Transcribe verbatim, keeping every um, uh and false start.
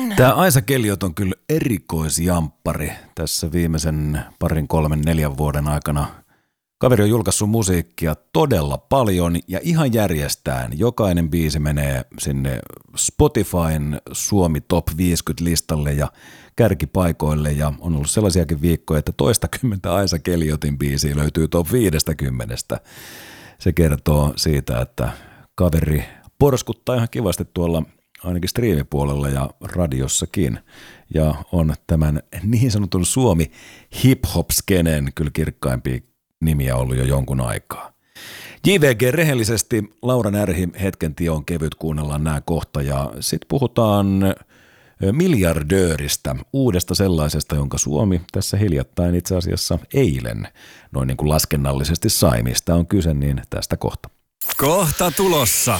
Tämä Aisa Keliot on kyllä erikoisjamppari tässä viimeisen parin, kolmen, neljän vuoden aikana. Kaveri on julkaissut musiikkia todella paljon ja ihan järjestään. Jokainen biisi menee sinne Spotifyn Suomi Top viisikymmentä listalle ja kärkipaikoille ja on ollut sellaisiakin viikkoja, että toistakymmentä Aisa Keliotin biisiä löytyy Top viisikymmentä. Se kertoo siitä, että kaveri porskuttaa ihan kivasti tuolla ainakin striimipuolella ja radiossakin, ja on tämän niin sanotun Suomi hip-hop-skenen kyllä kirkkaimpia nimiä ollut jo jonkun aikaa. J V G rehellisesti, Laura Närhi, hetken tion kevyt, kuunnellaan nämä kohta, ja sitten puhutaan miljardööristä, uudesta sellaisesta, jonka Suomi tässä hiljattain itse asiassa eilen noin niin kuin laskennallisesti sai, mistä on kyse, niin tästä kohta. Kohta tulossa.